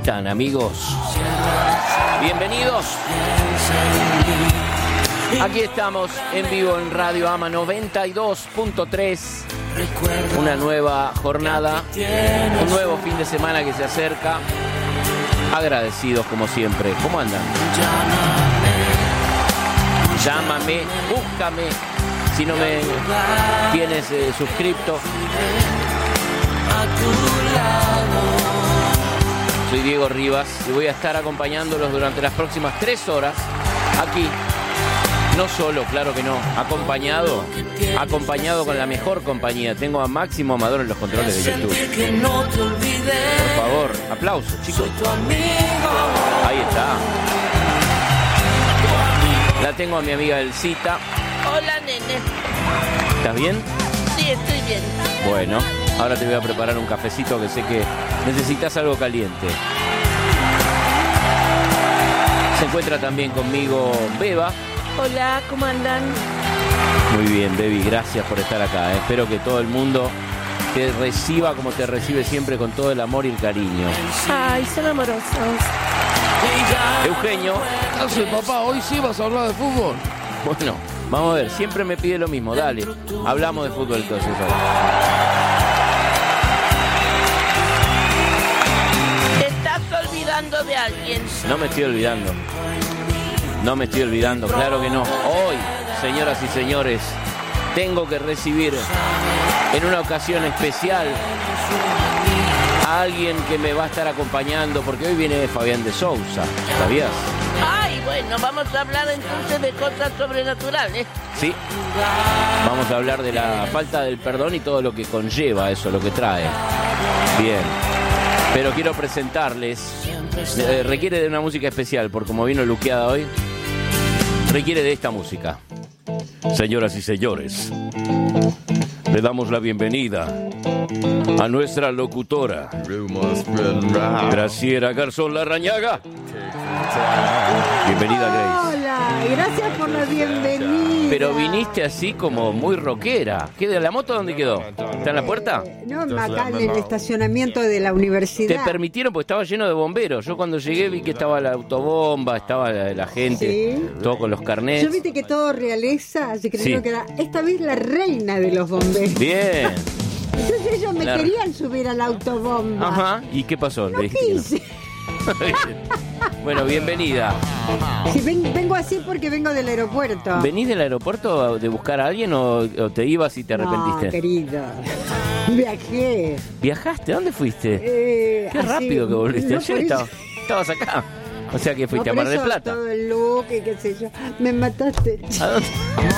están, amigos? Bienvenidos. Aquí estamos en vivo en Radio Ama 92.3. Una nueva jornada, un nuevo fin de semana que se acerca. Agradecidos como siempre. ¿Cómo andan? Llámame, búscame. Si no me tienes suscripto. Soy Diego Rivas y voy a estar acompañándolos durante las próximas 3 horas aquí. No solo, claro que no, acompañado con la mejor compañía. Tengo a Máximo Amador en los controles de YouTube. Por favor, aplausos, chicos. Ahí está. La tengo a mi amiga Elcita. Hola, nene. ¿Estás bien? Sí, estoy bien. Bueno, ahora te voy a preparar un cafecito que sé que necesitas algo caliente. Se encuentra también conmigo Beba. Hola, ¿cómo andan? Muy bien, Baby, gracias por estar acá. Espero que todo el mundo te reciba como te recibe siempre, con todo el amor y el cariño. Ay, son amorosos. Eugenio. No sé, papá, hoy sí vas a hablar de fútbol. Bueno, vamos a ver, siempre me pide lo mismo. Dale, hablamos de fútbol entonces. ¿Te estás olvidando de alguien? No me estoy olvidando. No me estoy olvidando, claro que no. Hoy, señoras y señores, tengo que recibir en una ocasión especial a alguien que me va a estar acompañando, porque hoy viene Fabián de Sousa, ¿sabías? Ay, bueno, vamos a hablar entonces de cosas sobrenaturales. Sí, vamos a hablar de la falta del perdón y todo lo que conlleva eso, lo que trae. Bien, pero quiero presentarles, requiere de una música especial, porque como vino luqueada hoy, requiere de esta música. Señoras y señores, le damos la bienvenida a nuestra locutora, Graciela Garzón Larrañaga. Bienvenida, Grace. Hola, gracias por la bienvenida. Pero viniste así como muy rockera. ¿Qué de la moto dónde quedó? ¿Está en la puerta? No, acá en el estacionamiento de la universidad. ¿Te permitieron? Porque estaba lleno de bomberos. Yo cuando llegué vi que estaba la autobomba, estaba la gente, ¿Sí? todo con los carnets. Yo viste que todo realeza, así que Sí. creo que era esta vez la reina de los bomberos. Bien. Entonces ellos me Claro. querían subir a la autobomba. Ajá. ¿Y qué pasó? No Le dijiste que no. quise. Bueno, bienvenida. Sí, vengo así porque vengo del aeropuerto. ¿Venís del aeropuerto de buscar a alguien o te ibas y te arrepentiste? No, querido. Viajé. ¿Viajaste? ¿Dónde fuiste? Qué Así, rápido que volviste. no, Ayer por eso- estabas acá. O sea que fuiste No, a por Mar del eso Plata. todo el look y qué sé yo. Me mataste. ¿A dónde?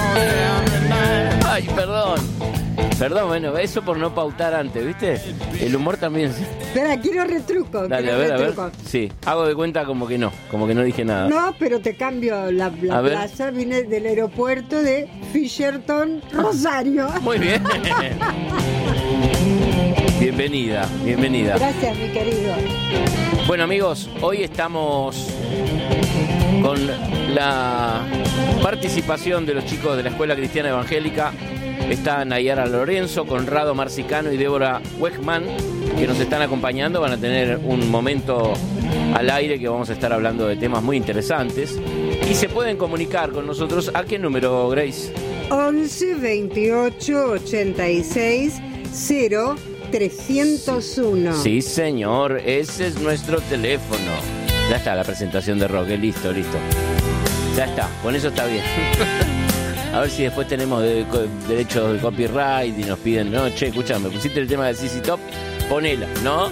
Ay, perdón. Perdón, bueno, eso por no pautar antes, ¿viste? El humor también. Espera, quiero retruco. Dale, quiero a ver. retruco. Sí, hago de cuenta como que no dije nada. No, pero te cambio la A ver. plaza. Vine del aeropuerto de Fisherton, Rosario. Muy bien. Bienvenida. Gracias, mi querido. Bueno, amigos, hoy estamos con la participación de los chicos de la Escuela Cristiana Evangélica. Está Nayara Lorenzo, Conrado Marcicano y Débora Wegman, que nos están acompañando. Van a tener un momento al aire que vamos a estar hablando de temas muy interesantes. Y se pueden comunicar con nosotros. ¿A qué número, Grace? 11 28 86 0 301. Sí, señor, ese es nuestro teléfono. Ya está la presentación de rock, listo. Ya está, con eso está bien. A ver si después tenemos derechos de copyright y nos piden, no, che, escuchame, pusiste el tema de CC Top, ponela. No.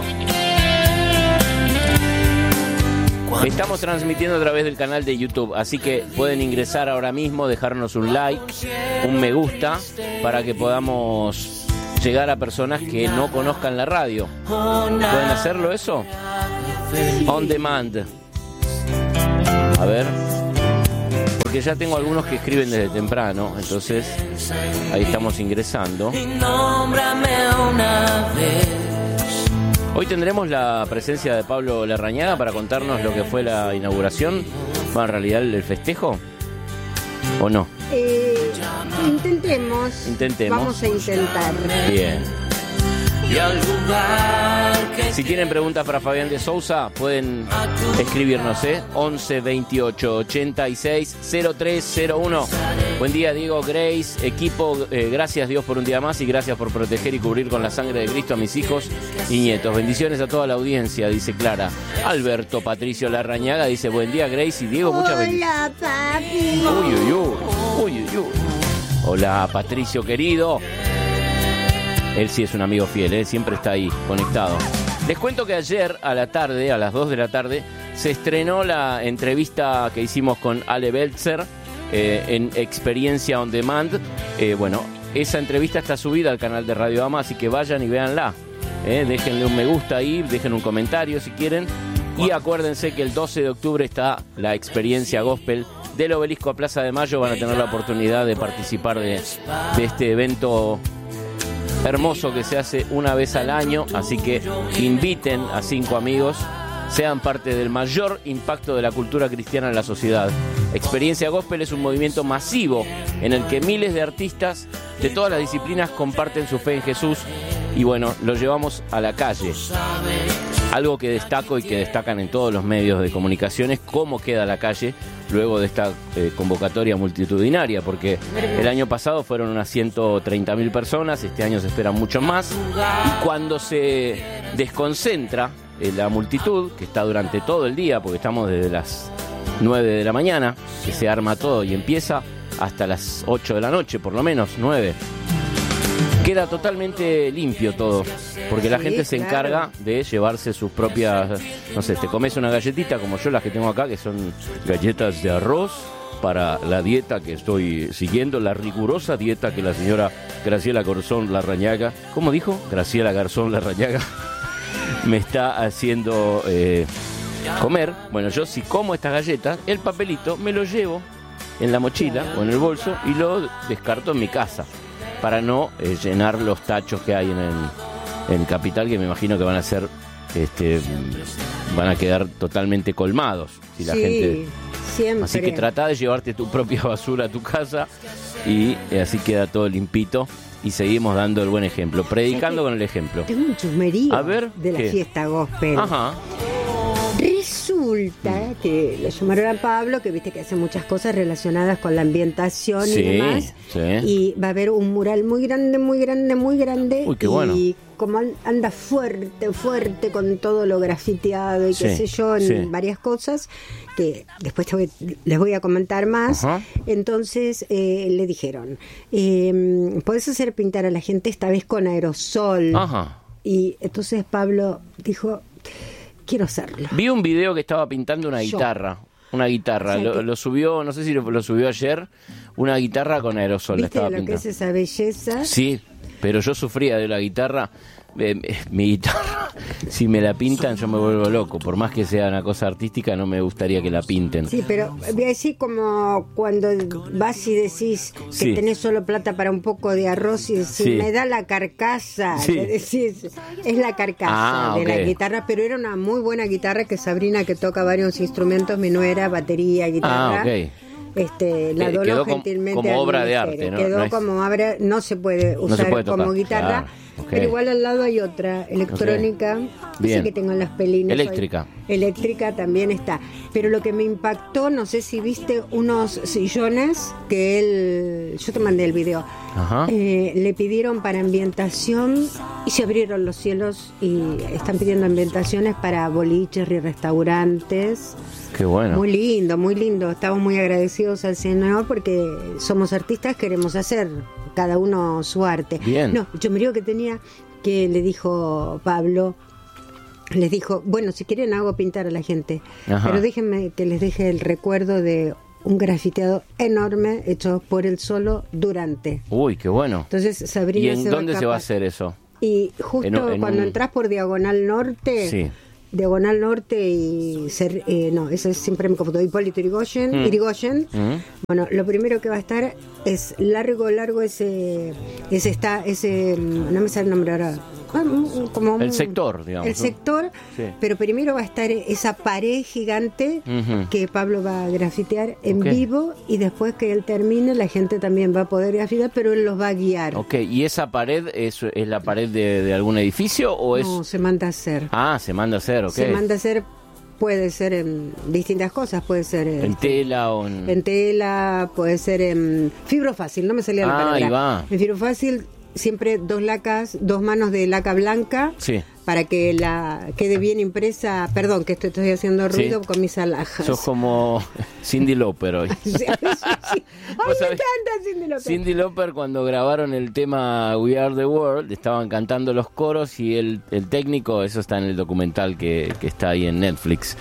Estamos transmitiendo a través del canal de YouTube, así que pueden ingresar ahora mismo, dejarnos un like, un me gusta, para que podamos llegar a personas que no conozcan la radio. ¿Pueden hacerlo eso? On demand. A ver. Porque ya tengo algunos que escriben desde temprano, entonces ahí estamos ingresando. Hoy tendremos la presencia de Pablo Larrañaga para contarnos lo que fue la inauguración. Bueno, en realidad el festejo, ¿o no? Intentemos. Intentemos. Vamos a intentar. Bien. Y al lugar que Si tienen preguntas para Fabián de Sousa, pueden escribirnos, 11 28 86 0301. Buen día, Diego, Grace, equipo, gracias Dios por un día más y gracias por proteger y cubrir con la sangre de Cristo a mis hijos y nietos. Bendiciones a toda la audiencia, dice Clara. Alberto Patricio Larrañaga dice, buen día, Grace y Diego, muchas bendiciones. Hola, papi. Uy, uy, uy, uy, uy, uy. Hola, Patricio querido. Él sí es un amigo fiel, siempre está ahí, conectado. Les cuento que ayer a la tarde, a las 2 de la tarde, se estrenó la entrevista que hicimos con Ale Belzer en Experiencia on Demand. Bueno, esa entrevista está subida al canal de Radio Ama, así que vayan y véanla. Déjenle un me gusta ahí, dejen un comentario si quieren. Y acuérdense que el 12 de octubre está la Experiencia Gospel del Obelisco a Plaza de Mayo. Van a tener la oportunidad de participar de este evento hermoso que se hace una vez al año, así que inviten a 5 amigos, sean parte del mayor impacto de la cultura cristiana en la sociedad. Experiencia Gospel es un movimiento masivo en el que miles de artistas de todas las disciplinas comparten su fe en Jesús y bueno, lo llevamos a la calle. Algo que destaco y que destacan en todos los medios de comunicación es cómo queda la calle luego de esta convocatoria multitudinaria, porque el año pasado fueron unas 130.000 personas, este año se esperan mucho más, y cuando se desconcentra la multitud, que está durante todo el día, porque estamos desde las 9 de la mañana, que se arma todo y empieza hasta las 8 de la noche, por lo menos 9, queda totalmente limpio todo, porque la gente se encarga de llevarse sus propias, no sé, te comes una galletita como yo las que tengo acá, que son galletas de arroz para la dieta que estoy siguiendo, la rigurosa dieta que la señora Graciela Garzón Larrañaga, ¿cómo dijo? Graciela Garzón Larrañaga me está haciendo comer. Bueno, yo si como estas galletas, el papelito me lo llevo en la mochila o en el bolso y lo descarto en mi casa, para no llenar los tachos que hay en Capital, que me imagino que van a ser, van a quedar totalmente colmados. Si la gente... siempre. Así que trata de llevarte tu propia basura a tu casa y así queda todo limpito y seguimos dando el buen ejemplo, predicando con el ejemplo. Tengo un chusmerío A ver, de la ¿qué? fiesta gospel. Ajá. Resulta que lo llamaron a Pablo, que viste que hace muchas cosas relacionadas con la ambientación Sí, y demás. sí. Y va a haber un mural muy grande, muy grande, muy grande. Uy, qué y bueno. como anda fuerte con todo lo grafiteado y qué Sí, sé yo, en sí. varias cosas, que después les voy a comentar más. Ajá. Entonces le dijeron, podés hacer pintar a la gente esta vez con aerosol. Ajá. Y entonces Pablo dijo, quiero hacerlo. Vi un video que estaba pintando una Yo. guitarra. Una guitarra. O sea, que- Lo subió, no sé si lo subió ayer, una guitarra con aerosol. La ¿Viste estaba lo que pintando. es esa belleza? Sí, pero yo sufría de la guitarra. Mi guitarra, si me la pintan yo me vuelvo loco. Por más que sea una cosa artística, no me gustaría que la pinten. Sí, pero voy a decir como cuando vas y decís que Sí. tenés solo plata para un poco de arroz y decís, Sí. me da la carcasa. Sí. Le decís, es la carcasa de la ok. guitarra, pero era una muy buena guitarra que Sabrina, que toca varios instrumentos, mi nuera, batería, guitarra. Ok. La donó Quedó gentilmente como al obra de ministerio. arte, ¿no? Quedó No es- como obra, no se puede se usar puede tocar, como guitarra, claro, ok. pero igual al lado hay otra, electrónica, Bien. así que tengo las pelinas. Eléctrica. Eléctrica también está. Pero lo que me impactó, no sé si viste unos sillones que él, yo te mandé el video, Ajá. le pidieron para ambientación y se abrieron los cielos y están pidiendo ambientaciones para boliches y restaurantes. Qué bueno. Muy lindo, muy lindo. Estamos muy agradecidos al Señor porque somos artistas, queremos hacer cada uno su arte. Bien. No, yo me digo que tenía, que le dijo Pablo, les dijo, bueno, si quieren hago pintar a la gente, Ajá. pero déjenme que les deje el recuerdo de un grafiteado enorme hecho por él solo durante. Uy, qué bueno. Entonces Sabrina ¿Y en dónde se va a hacer eso? Y justo En cuando un- entras por Diagonal Norte, Sí. Diagonal Norte y no, eso es siempre me confundo, Hipólito Yrigoyen, bueno, lo primero que va a estar es largo ese no me sale el nombre ahora, El sector, digamos. El sector, sí. Pero primero va a estar esa pared gigante que Pablo va a grafitear en vivo, y después que él termine la gente también va a poder grafitear, pero él los va a guiar. Ok, ¿y esa pared es la pared de algún edificio o es...? No, se manda a hacer. Ah, se manda a hacer, ok. Se manda a hacer, puede ser en distintas cosas, puede ser en tela o en tela, puede ser en fibrofácil, no me salía la palabra. Ahí va. En fibrofácil siempre dos manos de laca blanca, sí, para que quede bien impresa. Perdón, que estoy haciendo ruido con mis alhajas. Sos como Cyndi Lauper hoy. Sí. Ay, me encanta Cyndi Lauper. Cyndi Lauper, cuando grabaron el tema We Are the World, estaban cantando los coros y el técnico, eso está en el documental que está ahí en Netflix.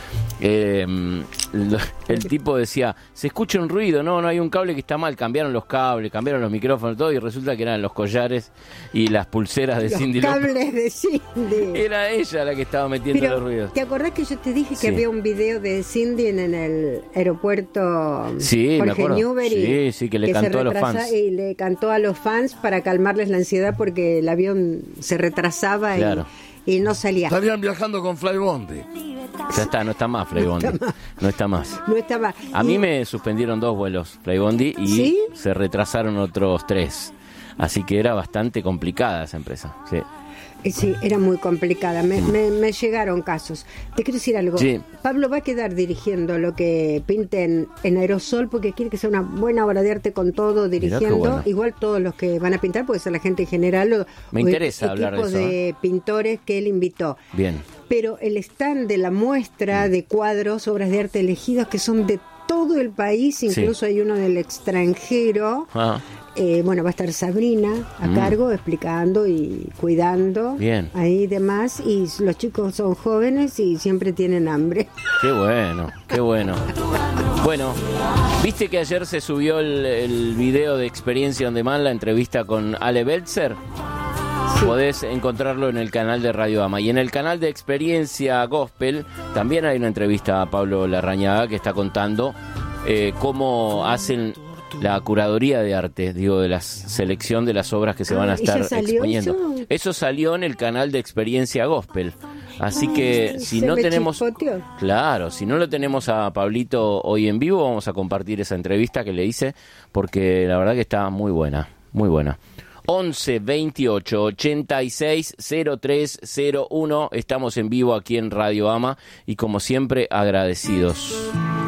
El tipo decía, se escucha un ruido, no hay un cable que está mal, cambiaron los cables, cambiaron los micrófonos, todo, y resulta que eran los collares y las pulseras de Cyndi Lauper. Los cables de Cyndi. Era ella la que estaba metiendo los ruidos. ¿Te acordás que yo te dije que Sí. había un video de Cyndi en el aeropuerto Sí, me Jorge acuerdo. Newbery? Sí, que le cantó a los fans. Y le cantó a los fans para calmarles la ansiedad porque el avión se retrasaba Claro. y no salía. Estarían viajando con Flybondi. Ya está, no está más Flybondi. No está más. No estaba. A mí me suspendieron 2 vuelos Flybondi y ¿Sí? se retrasaron otros 3. Así que era bastante complicada esa empresa. Sí. Sí, era muy complicada. Me llegaron casos. Te quiero decir algo. Sí. Pablo va a quedar dirigiendo lo que pinten en aerosol porque quiere que sea una buena obra de arte con todo dirigiendo. bueno. Igual todos los que van a pintar, puede ser la gente en general Me interesa hablar de equipos eso, de pintores que él invitó. Bien. Pero el stand de la muestra de cuadros, obras de arte elegidos que son de todo el país, incluso hay uno del extranjero. Ah, Bueno, va a estar Sabrina a cargo explicando y cuidando. Bien. Ahí demás, y los chicos son jóvenes y siempre tienen hambre. qué bueno, qué bueno. Bueno, ¿viste que ayer se subió el video de Experiencia on Demand, la entrevista con Ale Belzer? Sí. Podés encontrarlo en el canal de Radio Ama. Y en el canal de Experiencia Gospel también hay una entrevista a Pablo Larrañaga que está contando cómo hacen la curaduría de arte, digo, de la selección de las obras que se van a ¿y estar ya salió exponiendo. eso? Eso salió en el canal de Experiencia Gospel. Así Ay, que si se no me tenemos... chispoteó. Claro, si no lo tenemos a Pablito hoy en vivo, vamos a compartir esa entrevista que le hice, porque la verdad que está muy buena, muy buena. 11 28 86 0301, estamos en vivo aquí en Radio Ama y como siempre agradecidos.